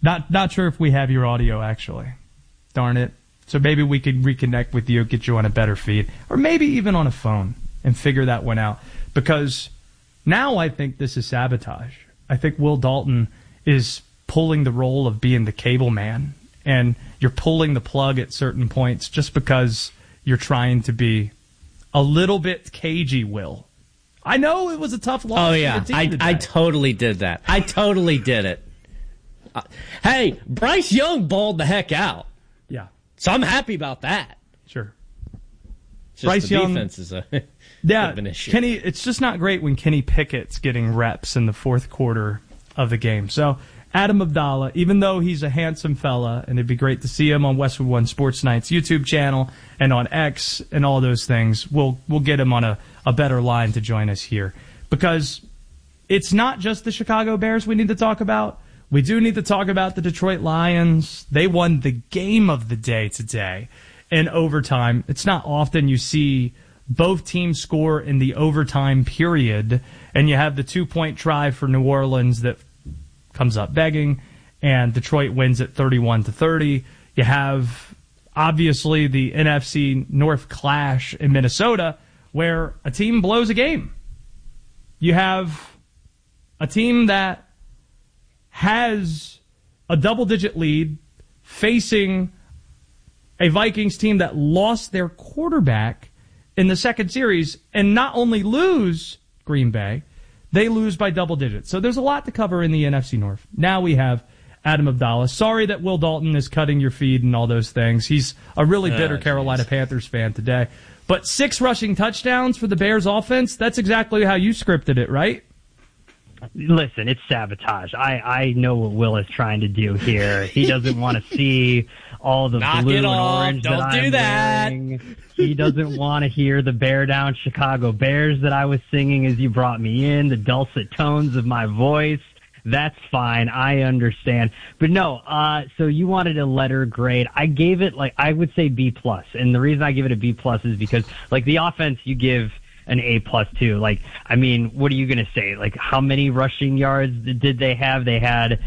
Not sure if we have your audio, actually. Darn it. So maybe we could reconnect with you, get you on a better feed, or maybe even on a phone and figure that one out. Because now I think this is sabotage. I think Will Dalton is pulling the role of being the cable man, and you're pulling the plug at certain points just because you're trying to be a little bit cagey, Will. I know it was a tough loss. Oh, yeah. I totally did that. I totally did it. Hey, Bryce Young balled the heck out. Yeah. So I'm happy about that. Sure. Just Bryce the Young, defense is a yeah, bit of an issue. Kenny, it's just not great when Kenny Pickett's getting reps in the fourth quarter of the game. So Adam Abdallah, even though he's a handsome fella, and it'd be great to see him on Westwood One Sports Night's YouTube channel and on X and all those things, we'll get him on a better line to join us here. Because it's not just the Chicago Bears we need to talk about. We do need to talk about the Detroit Lions. They won the game of the day today in overtime. It's not often you see both teams score in the overtime period, and you have the 2-point try for New Orleans that comes up begging, and Detroit wins at 31-30. You have, obviously, the NFC North clash in Minnesota, where a team blows a game. You have a team that has a double-digit lead facing a Vikings team that lost their quarterback in the second series, and not only lose Green Bay, they lose by double digits. So there's a lot to cover in the NFC North. Now we have Adam Abdallah. Sorry that Will Dalton is cutting your feed and all those things. He's a really bitter Carolina Panthers fan today. But 6 rushing touchdowns for the Bears offense, that's exactly how you scripted it, right? Listen, it's sabotage. I know what Will is trying to do here. He doesn't want to see all the Knock blue it and off. orange Don't that do I'm that. wearing. He doesn't want to hear the Bear Down Chicago Bears that I was singing as you brought me in, the dulcet tones of my voice. That's fine. I understand. But no, so you wanted a letter grade. I gave it, I would say B+. And the reason I give it a B+ is because, the offense you give an A+ too. What are you going to say? How many rushing yards did they have? They had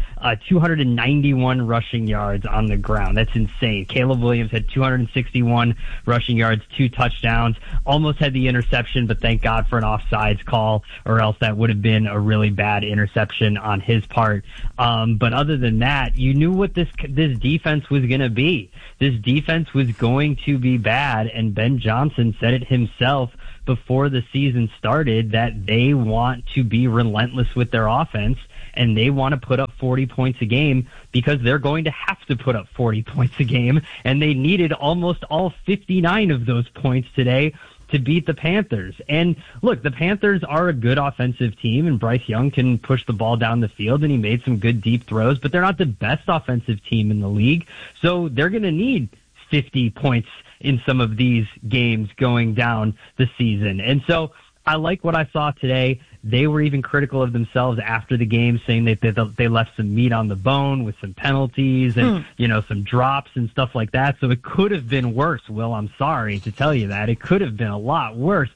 291 rushing yards on the ground. That's insane. Caleb Williams had 261 rushing yards, 2 touchdowns, almost had the interception, but thank God for an offsides call, or else that would have been a really bad interception on his part. But other than that, you knew what this defense was going to be. This defense was going to be bad, and Ben Johnson said it himself before the season started that they want to be relentless with their offense, and they want to put up 40 points a game because they're going to have to put up 40 points a game, and they needed almost all 59 of those points today to beat the Panthers. And look, the Panthers are a good offensive team, and Bryce Young can push the ball down the field, and he made some good deep throws, but they're not the best offensive team in the league, so they're going to need 50 points in some of these games going down the season. And so I like what I saw today. They were even critical of themselves after the game, saying that they left some meat on the bone with some penalties and, some drops and stuff like that. So it could have been worse, Will. I'm sorry to tell you that. It could have been a lot worse.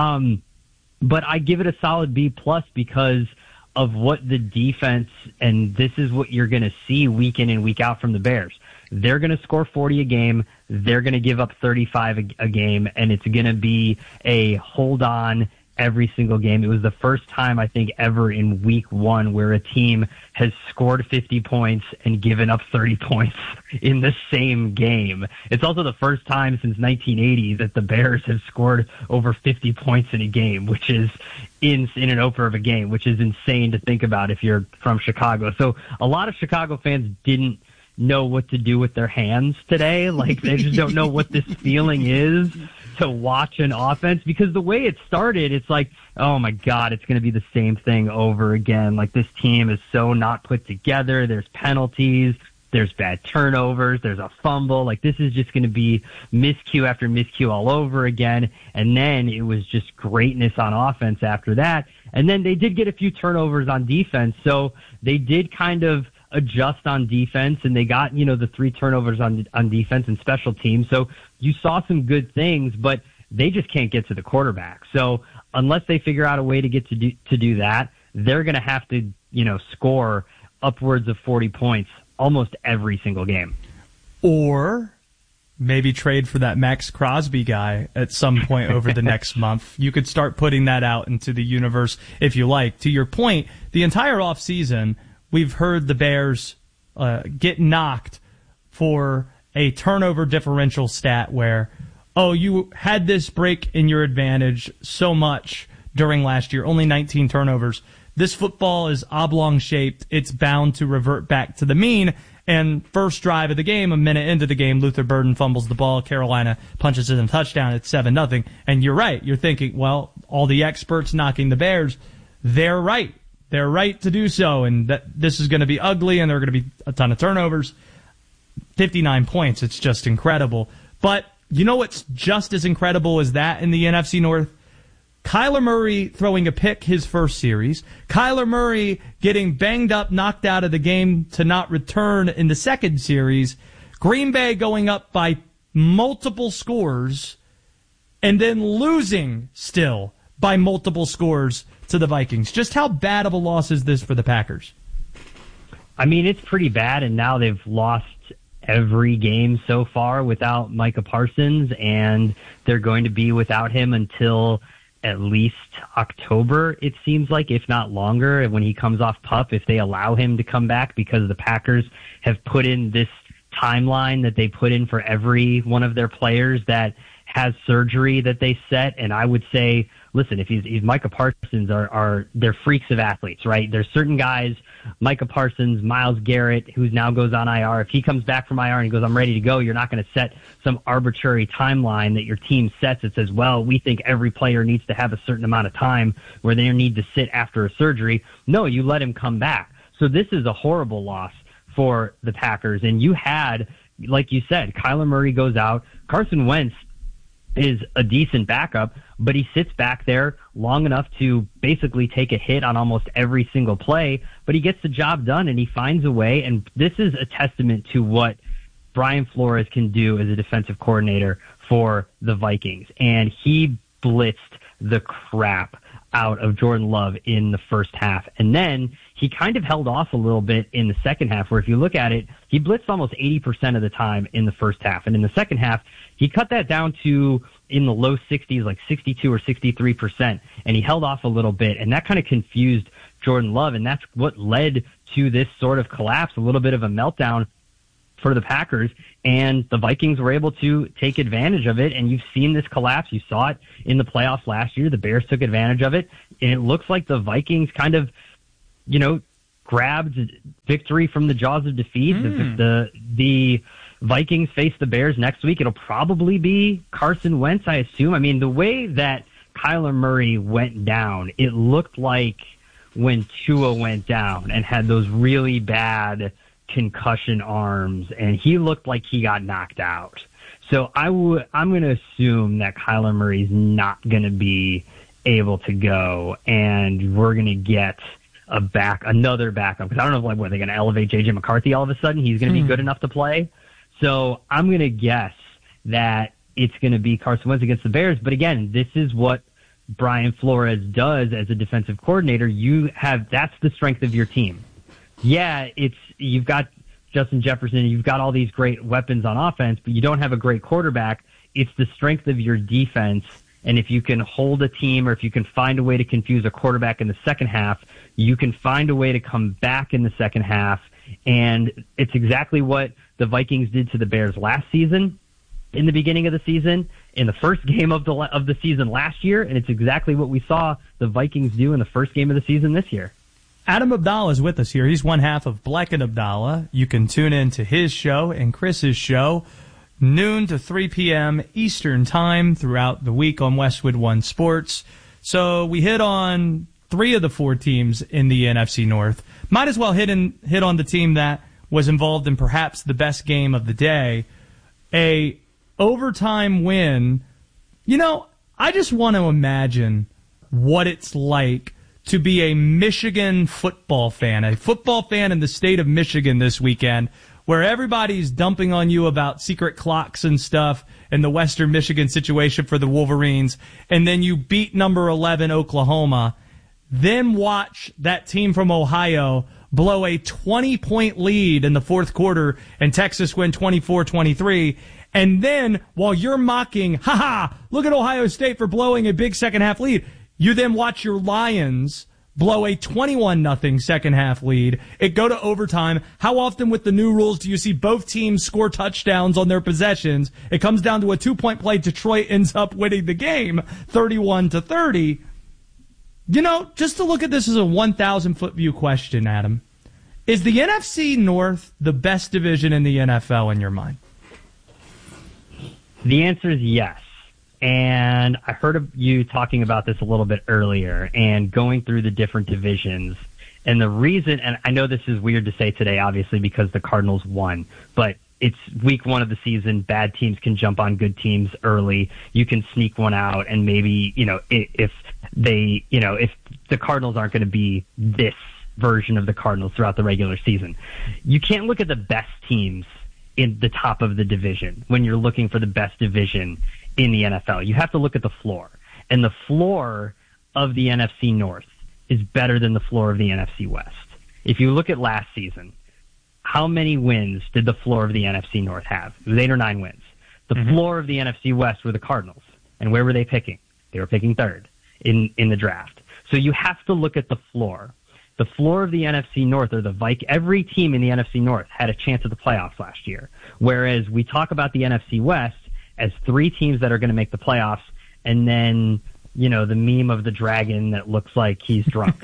But I give it a solid B+ because of what the defense, and this is what you're going to see week in and week out from the Bears. They're going to score 40 a game. They're going to give up 35 a game, and it's going to be a hold on every single game. It was the first time, I think, ever in week 1 where a team has scored 50 points and given up 30 points in the same game. It's also the first time since 1980 that the Bears have scored over 50 points in a game, which is in an opener of a game, which is insane to think about if you're from Chicago. So a lot of Chicago fans didn't know what to do with their hands today. They just don't know what this feeling is to watch an offense, because the way it started, it's oh my God, it's going to be the same thing over again. This team is so not put together. There's penalties. There's bad turnovers. There's a fumble. This is just going to be miscue after miscue all over again. And then it was just greatness on offense after that. And then they did get a few turnovers on defense. So they did kind of adjust on defense, and they got, the 3 turnovers on defense and special teams. So you saw some good things, but they just can't get to the quarterback. So unless they figure out a way to do that, they're going to have to, score upwards of 40 points almost every single game. Or maybe trade for that Max Crosby guy at some point over the next month. You could start putting that out into the universe if you like. To your point, the entire offseason, we've heard the Bears get knocked for a turnover differential stat where, oh, you had this break in your advantage so much during last year, only 19 turnovers. This football is oblong-shaped. It's bound to revert back to the mean. And first drive of the game, a minute into the game, Luther Burden fumbles the ball. Carolina punches in a touchdown. It's 7-0. And you're right. You're thinking, well, all the experts knocking the Bears, they're right. They're right to do so. And that this is going to be ugly, and there are going to be a ton of turnovers. 59 points. It's just incredible. But you know what's just as incredible as that in the NFC North? Kyler Murray throwing a pick his first series. Kyler Murray getting banged up, knocked out of the game to not return in the second series. Green Bay going up by multiple scores and then losing still by multiple scores to the Vikings. Just how bad of a loss is this for the Packers? I mean, it's pretty bad, and now they've lost every game so far without Micah Parsons, and they're going to be without him until at least October, it seems like, if not longer, when he comes off PUP, if they allow him to come back, because the Packers have put in this timeline that they put in for every one of their players that has surgery that they set. And I would say, listen, if he's Micah Parsons they're freaks of athletes, right? There's certain guys, Micah Parsons, Myles Garrett, who now goes on IR. If he comes back from IR and he goes, I'm ready to go, you're not going to set some arbitrary timeline that your team sets that says, well, we think every player needs to have a certain amount of time where they need to sit after a surgery. No, you let him come back. So this is a horrible loss for the Packers. And you had, like you said, Kyler Murray goes out. Carson Wentz is a decent backup, but he sits back there long enough to basically take a hit on almost every single play, but he gets the job done and he finds a way. And this is a testament to what Brian Flores can do as a defensive coordinator for the Vikings. And he blitzed the crap out of Jordan Love in the first half. And then he kind of held off a little bit in the second half, where if you look at it, he blitzed almost 80% of the time in the first half. And in the second half, he cut that down to in the low 60s, like 62 or 63%, and he held off a little bit. And that kind of confused Jordan Love, and that's what led to this sort of collapse, a little bit of a meltdown for the Packers, and the Vikings were able to take advantage of it. And you've seen this collapse. You saw it in the playoffs last year. The Bears took advantage of it, and it looks like the Vikings kind of, grabbed victory from the jaws of defeat. The Vikings face the Bears next week. It'll probably be Carson Wentz, I assume. I mean, the way that Kyler Murray went down, it looked like when Tua went down and had those really bad concussion arms, and he looked like he got knocked out. So I'm going to assume that Kyler Murray's not going to be able to go, and we're going to get another backup, because I don't know what they're going to elevate J.J. McCarthy all of a sudden. He's going to be good enough to play. So I'm going to guess that it's going to be Carson Wentz against the Bears. But again, this is what Brian Flores does as a defensive coordinator. That's the strength of your team. Yeah, you've got Justin Jefferson, you've got all these great weapons on offense, but you don't have a great quarterback. It's the strength of your defense. And if you can hold a team, or if you can find a way to confuse a quarterback in the second half, you can find a way to come back in the second half. And it's exactly what the Vikings did to the Bears last season, in the beginning of the season, in the first game of the season last year, and it's exactly what we saw the Vikings do in the first game of the season this year. Adam Abdallah is with us here. He's one half of Black and Abdallah. You can tune in to his show and Chris's show, noon to 3 p.m. Eastern Time throughout the week on Westwood One Sports. So we hit on 3 of the 4 teams in the NFC North. Might as well hit on the team that was involved in perhaps the best game of the day, a overtime win. I just want to imagine what it's like to be a Michigan football fan in the state of Michigan this weekend, where everybody's dumping on you about secret clocks and stuff and the Western Michigan situation for the Wolverines, and then you beat number 11 Oklahoma, then watch that team from Ohio blow a 20-point lead in the fourth quarter and Texas win 24-23. And then while you're mocking, look at Ohio State for blowing a big second half lead, you then watch your Lions blow a 21-0 second half lead. It go to overtime. How often with the new rules do you see both teams score touchdowns on their possessions? It comes down to a 2-point play. Detroit ends up winning the game 31-30. You know, just to look at this as a 1,000-foot view question, Adam, is the NFC North the best division in the NFL in your mind? The answer is yes. And I heard of you talking about this a little bit earlier and going through the different divisions. And the reason, and I know this is weird to say today, obviously, because the Cardinals won, but it's week 1 of the season. Bad teams can jump on good teams early. You can sneak one out, and maybe, if the Cardinals aren't going to be this version of the Cardinals throughout the regular season, you can't look at the best teams in the top of the division when you're looking for the best division in the NFL. You have to look at the floor. And the floor of the NFC North is better than the floor of the NFC West. If you look at last season, how many wins did the floor of the NFC North have? It was 8 or 9 wins. The floor of the NFC West were the Cardinals. And where were they picking? They were picking 3rd in the draft. So you have to look at the floor. The floor of the NFC North, or every team in the NFC North had a chance at the playoffs last year. Whereas we talk about the NFC West as 3 teams that are going to make the playoffs, and then, the meme of the dragon that looks like he's drunk,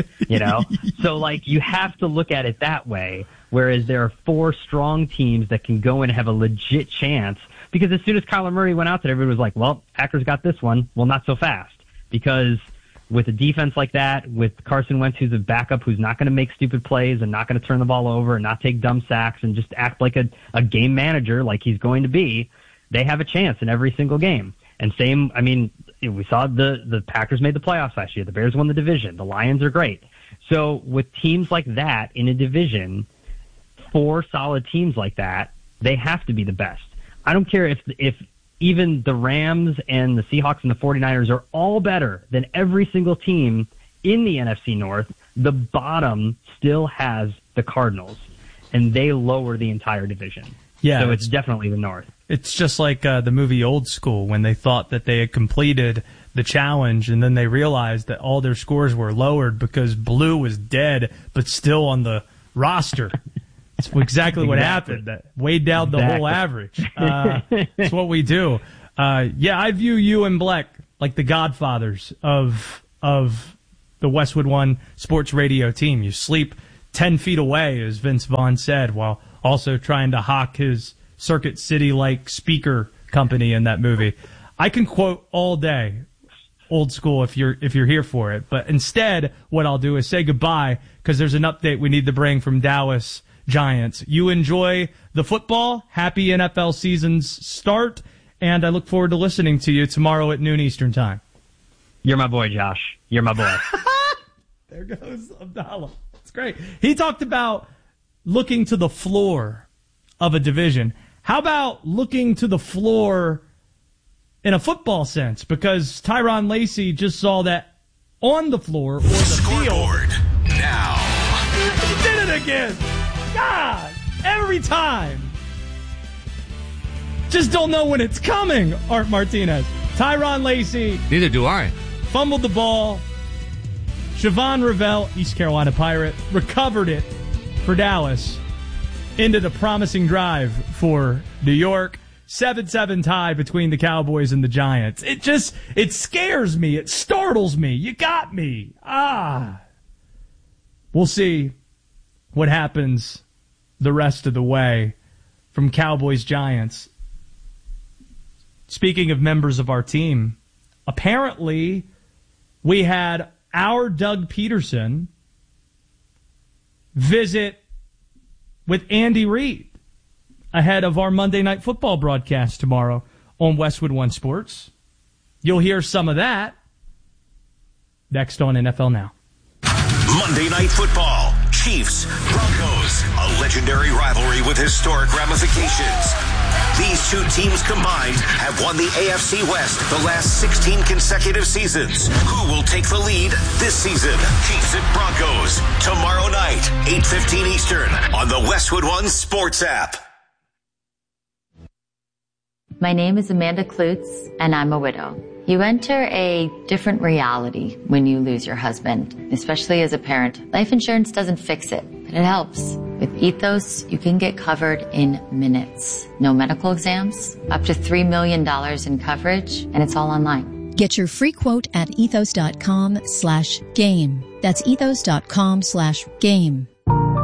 So, you have to look at it that way, whereas there are 4 strong teams that can go in and have a legit chance, because as soon as Kyler Murray went out there, everybody was like, well, Packers got this one. Well, not so fast, because with a defense like that, with Carson Wentz, who's a backup, who's not going to make stupid plays and not going to turn the ball over and not take dumb sacks and just act like a game manager like he's going to be, they have a chance in every single game. And we saw the Packers made the playoffs last year. The Bears won the division. The Lions are great. So with teams like that in a division, 4 solid teams like that, they have to be the best. I don't care if even the Rams and the Seahawks and the 49ers are all better than every single team in the NFC North. The bottom still has the Cardinals, and they lower the entire division. Yeah, so it's definitely the North. It's just like the movie Old School, when they thought that they had completed the challenge, and then they realized that all their scores were lowered because Blue was dead but still on the roster. It's exactly what happened. That weighed down the whole average. It's what we do. I view you and Bleck like the godfathers of the Westwood One Sports Radio team. You sleep 10 feet away, as Vince Vaughn said, while also trying to hawk his Circuit City-like speaker company in that movie. I can quote all day Old School if you're here for it, but instead what I'll do is say goodbye, because there's an update we need to bring from Dallas Giants. You enjoy the football. Happy NFL season's start, and I look forward to listening to you tomorrow at noon Eastern time. You're my boy, Josh. You're my boy. There goes Abdallah. It's great. He talked about looking to the floor of a division. How about looking to the floor in a football sense? Because Tyron Lacey just saw that on the floor or the Scoreboard field. now. He did it again. God, every time. Just don't know when it's coming, Art Martinez. Tyron Lacey. Neither do I. Fumbled the ball. Siobhan Revelle, East Carolina Pirate, recovered it for Dallas. Ended a promising drive for New York. 7-7 tie between the Cowboys and the Giants. It scares me. It startles me. You got me. We'll see what happens the rest of the way from Cowboys-Giants. Speaking of members of our team, apparently we had our Doug Peterson visit with Andy Reid ahead of our Monday Night Football broadcast tomorrow on Westwood One Sports. You'll hear some of that next on NFL Now. Monday Night Football. Chiefs, Broncos. A legendary rivalry with historic ramifications. These two teams combined have won the AFC West the last 16 consecutive seasons. Who will take the lead this season? Chiefs at Broncos tomorrow night, 8:15 Eastern on the Westwood One Sports app. My name is Amanda Klutz, and I'm a widow. You enter a different reality when you lose your husband, especially as a parent. Life insurance doesn't fix it, but it helps. With Ethos, you can get covered in minutes. No medical exams, up to $3 million in coverage, and it's all online. Get your free quote at ethos.com/game. That's ethos.com/game.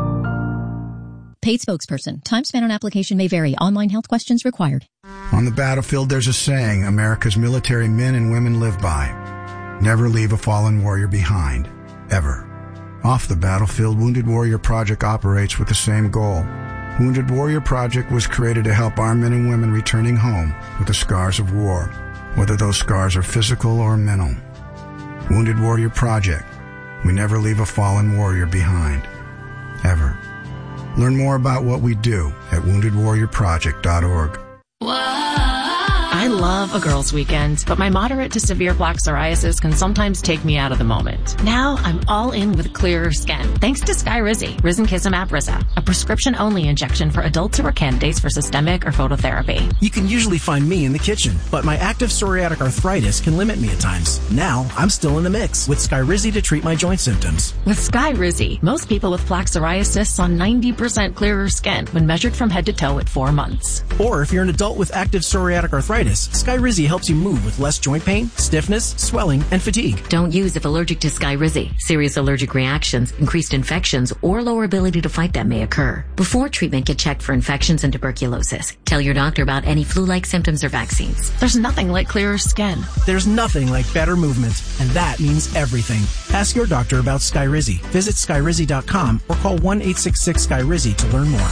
Paid spokesperson. Time spent on application may vary. Online health questions required. On the battlefield, there's a saying America's military men and women live by. Never leave a fallen warrior behind. Ever. Off the battlefield, Wounded Warrior Project operates with the same goal. Wounded Warrior Project was created to help our men and women returning home with the scars of war, whether those scars are physical or mental. Wounded Warrior Project. We never leave a fallen warrior behind. Ever. Learn more about what we do at woundedwarriorproject.org. I love a girls' weekend, but my moderate to severe plaque psoriasis can sometimes take me out of the moment. Now I'm all in with clearer skin, thanks to Skyrizi, Risankizumab Riza, a prescription-only injection for adults who are candidates for systemic or phototherapy. You can usually find me in the kitchen, but my active psoriatic arthritis can limit me at times. Now I'm still in the mix with Skyrizi to treat my joint symptoms. With Skyrizi, most people with plaque psoriasis saw 90% clearer skin when measured from head to toe at 4 months. Or if you're an adult with active psoriatic arthritis, Skyrizi helps you move with less joint pain, stiffness, swelling, and fatigue. Don't use if allergic to Skyrizi. Serious allergic reactions, increased infections, or lower ability to fight them may occur. Before treatment, get checked for infections and tuberculosis. Tell your doctor about any flu-like symptoms or vaccines. There's nothing like clearer skin. There's nothing like better movement, and that means everything. Ask your doctor about Skyrizi. Visit Skyrizi.com or call 1-866-SKYRIZI to learn more.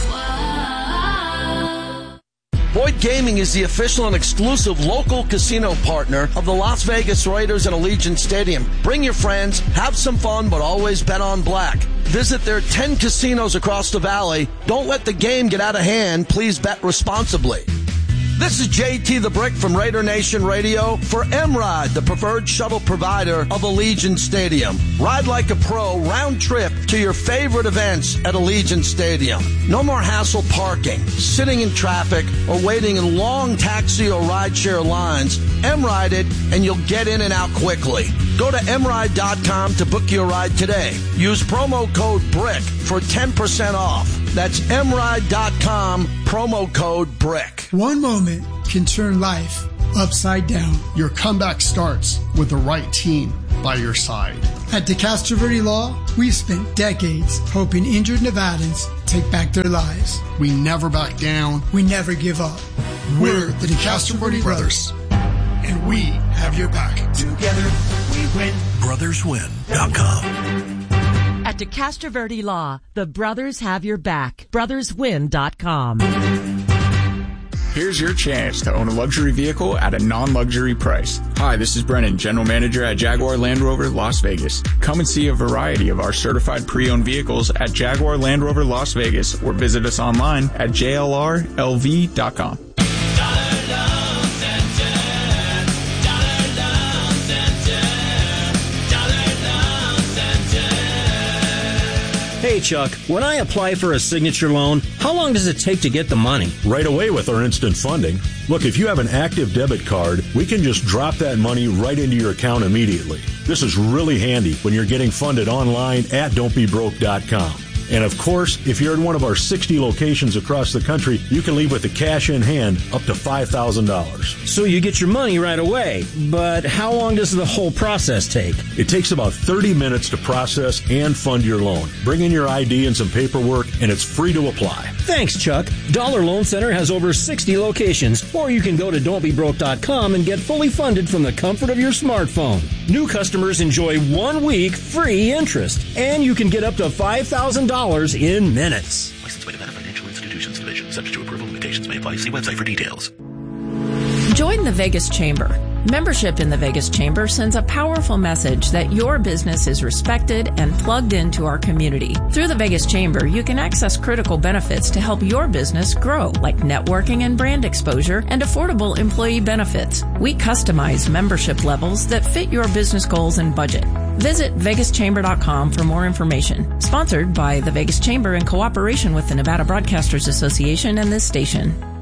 Boyd Gaming is the official and exclusive local casino partner of the Las Vegas Raiders and Allegiant Stadium. Bring your friends, have some fun, but always bet on black. Visit their 10 casinos across the valley. Don't let the game get out of hand. Please bet responsibly. This is JT the Brick from Raider Nation Radio for M-Ride, the preferred shuttle provider of Allegiant Stadium. Ride like a pro, round trip to your favorite events at Allegiant Stadium. No more hassle parking, sitting in traffic, or waiting in long taxi or rideshare lines. M-Ride it, and you'll get in and out quickly. Go to mride.com to book your ride today. Use promo code BRICK for 10% off. That's mride.com, promo code BRICK. One moment can turn life upside down. Your comeback starts with the right team by your side. At DeCastro Verde Law, we've spent decades helping injured Nevadans take back their lives. We never back down. We never give up. We're the DeCastro Verde Brothers, and we have your back. Together, we win. BrothersWin.com. At DeCastro Verde Law, the brothers have your back. BrothersWin.com. Here's your chance to own a luxury vehicle at a non-luxury price. Hi, this is Brennan, General Manager at Jaguar Land Rover Las Vegas. Come and see a variety of our certified pre-owned vehicles at Jaguar Land Rover Las Vegas or visit us online at jlrlv.com. Hey, Chuck, when I apply for a signature loan, how long does it take to get the money? Right away with our instant funding. Look, if you have an active debit card, we can just drop that money right into your account immediately. This is really handy when you're getting funded online at don'tbebroke.com. And of course, if you're in one of our 60 locations across the country, you can leave with the cash in hand up to $5,000. So you get your money right away. But how long does the whole process take? It takes about 30 minutes to process and fund your loan. Bring in your ID and some paperwork, and it's free to apply. Thanks, Chuck. Dollar Loan Center has over 60 locations, or you can go to don'tbebroke.com and get fully funded from the comfort of your smartphone. New customers enjoy 1 week free interest, and you can get up to $5,000 in minutes. Licensed by Nevada Financial Institutions Division. Subject to approval, limitations may apply. See website for details. Join the Vegas Chamber. Membership in the Vegas Chamber sends a powerful message that your business is respected and plugged into our community. Through the Vegas Chamber, you can access critical benefits to help your business grow, like networking and brand exposure and affordable employee benefits. We customize membership levels that fit your business goals and budget. Visit vegaschamber.com for more information. Sponsored by the Vegas Chamber in cooperation with the Nevada Broadcasters Association and this station.